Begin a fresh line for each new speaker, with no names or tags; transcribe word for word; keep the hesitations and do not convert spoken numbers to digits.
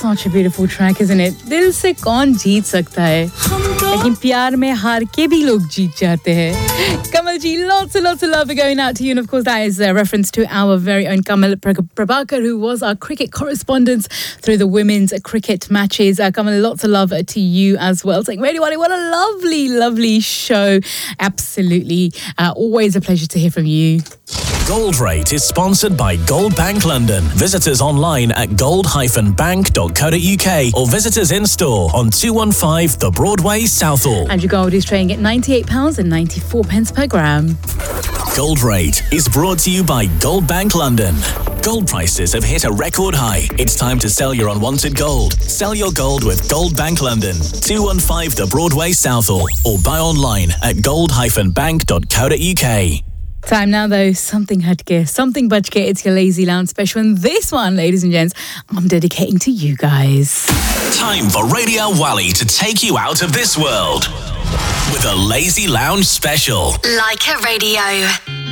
such a beautiful track, isn't it? दिल से कौन जीत सकता है, लेकिन प्यार में हार के भी लोग जीत जाते हैं. Kamal ji, lots and lots of love going out to you, and of course that is a reference to our very own Kamal Prabhakar, who was our cricket correspondent through the women's cricket matches. Uh, Kamal, lots of love to you as well. Saying, Radio Wali, what a lovely, lovely show. Absolutely. Uh, always a pleasure to hear from you.
Gold Rate is sponsored by Gold Bank London. Visit us online at gold dash bank dot co dot uk or visit us in store on two one five The Broadway, Southall.
And your gold is trading at ninety-eight pounds ninety-four per gram.
Gold Rate is brought to you by Gold Bank London. Gold prices have hit a record high. It's time to sell your unwanted gold. Sell your gold with Gold Bank London, two one five The Broadway, Southall, or buy online at gold dash bank dot co dot uk.
Time now, though, something hatke, something bachke. It's your Lazy Lounge special, and this one, ladies and gents, I'm dedicating to you guys.
Time for Radio Wali to take you out of this world with a Lazy Lounge special.
Like a Radio.